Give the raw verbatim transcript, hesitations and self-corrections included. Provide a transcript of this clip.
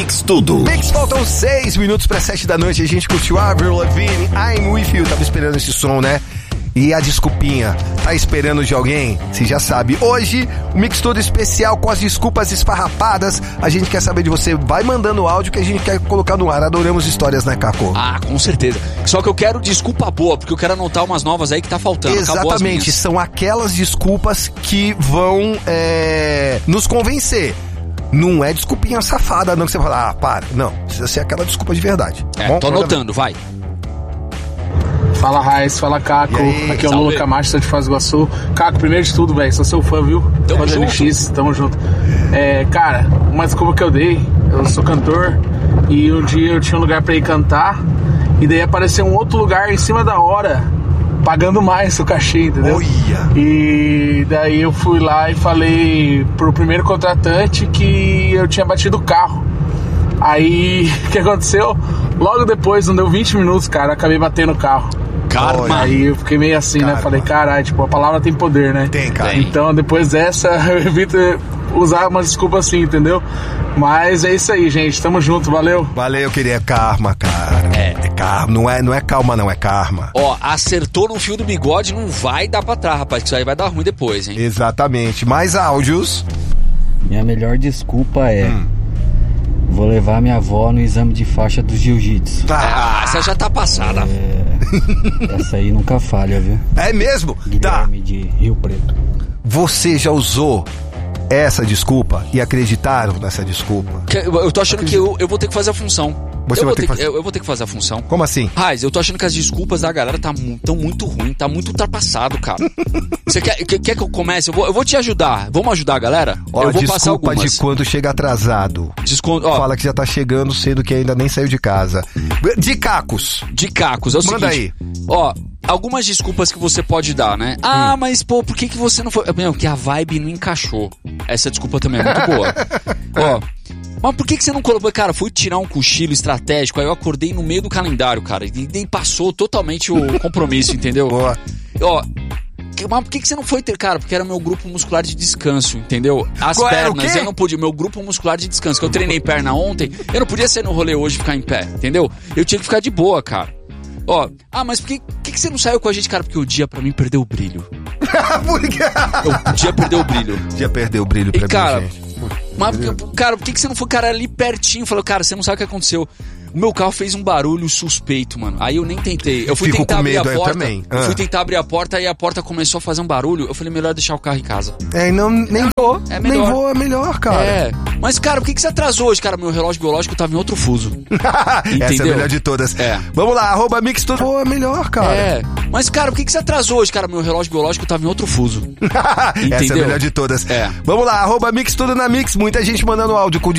Mix Tudo. Mix, faltam seis minutos para sete da noite. A gente curtiu Avril Lavigne, I'm With You. Tava esperando esse som, né? E a desculpinha, tá esperando de alguém? Você já sabe. Hoje, o Mix Tudo especial com as desculpas esfarrapadas. A gente quer saber de você. Vai mandando áudio que a gente quer colocar no ar. Adoramos histórias, né, Caco? Ah, com certeza. Só que eu quero desculpa boa, porque eu quero anotar umas novas aí que tá faltando. Exatamente, são aquelas desculpas que vão é, nos convencer. Não é desculpinha safada, não, que você fala, ah, para. Não, precisa ser aquela desculpa de verdade. É, bom, tô anotando, vai. Fala, Raiz, fala, Caco. Aqui é o Lula Camacho, sou de Foz do Iguaçu. Caco, primeiro de tudo, velho, sou seu fã, viu? Tamo junto. N X, tamo junto. É, cara, uma desculpa que eu dei, eu sou cantor, e um dia eu tinha um lugar pra ir cantar, e daí apareceu um outro lugar em cima da hora, pagando mais o cachê, entendeu? Olha. E daí eu fui lá e falei pro primeiro contratante que eu tinha batido o carro. Aí, o que aconteceu? Logo depois, não deu vinte minutos, cara, eu acabei batendo o carro. Karma. Aí eu fiquei meio assim, Karma. né? Falei, caralho, tipo, a palavra tem poder, né? Tem, cara. Então, depois dessa, eu evito usar uma desculpa assim, entendeu? Mas é isso aí, gente. Tamo junto, valeu. Valeu, queria karma, cara. É. É karma. Não é, não é calma, não, é karma. Ó, acertou no fio do bigode, não vai dar pra trás, rapaz, que isso aí vai dar ruim depois, hein? Exatamente. Mais áudios. Minha melhor desculpa é... Hum. Vou levar minha avó no exame de faixa do jiu-jitsu. Ah, essa já tá passada. É, essa aí nunca falha, viu? É mesmo? Guilherme Tá. de Rio Preto. Você já usou essa desculpa e acreditaram nessa desculpa? Eu tô achando que eu, eu vou ter que fazer a função. Você eu, vai vou ter ter que fazer... eu, eu vou ter que fazer a função. Como assim? Raiz, eu tô achando que as desculpas da galera tá mu- tão muito ruim, tá muito ultrapassado, cara. Você quer, quer, quer que eu comece? Eu vou, eu vou te ajudar. Vamos ajudar a galera? Ó, eu vou desculpa passar algumas. de quando chega atrasado. Desconto, ó, Fala que já tá chegando cedo, que ainda nem saiu de casa. De cacos. de cacos, é o Manda seguinte. Ó, algumas desculpas que você pode dar, né? Ah, mas pô, por que, que você não foi? Meu, que a vibe não encaixou. Essa desculpa também é muito boa. Ó, mas por que, que você não colocou? Cara, fui tirar um cochilo estratégico, aí eu acordei no meio do calendário, cara, e nem passou totalmente o compromisso, entendeu? Boa. Ó, que- mas por que, que você não foi ter? Cara, porque era meu grupo muscular de descanso, entendeu? As Qual era o pernas, quê? eu não podia. Meu grupo muscular de descanso, que eu treinei perna ontem, eu não podia sair no rolê hoje e ficar em pé, entendeu? Eu tinha que ficar de boa, cara. Ó, ah, mas por que, que, que você não saiu com a gente, cara? Porque o dia pra mim perdeu o brilho. O dia perdeu o brilho. Já perdeu o brilho pra E, cara, mim, gente. Mas, cara, por que, que você não foi, cara, ali pertinho? Falou, cara, você não sabe o que aconteceu. O meu carro fez um barulho suspeito, mano. Aí eu nem tentei. Eu fui Fico tentar com abrir medo, a eu porta. também. Eu Ah. fui tentar abrir a porta e a porta começou a fazer um barulho. Eu falei, melhor deixar o carro em casa. É, não, nem vou. É nem melhor. vou, é melhor, cara. É. Mas, cara, por que, que você atrasou hoje? Cara, meu relógio biológico tava em outro fuso. Essa é a Entendeu? melhor de todas. É. Vamos lá, arroba Mix Tudo. Pô, é melhor, cara. É. Mas, cara, por que, que você atrasou hoje? Cara, meu relógio biológico tava em outro fuso. Essa é a Entendeu? melhor de todas. É. Vamos lá, arroba Mix Tudo na Mix. Muita gente mandando áudio com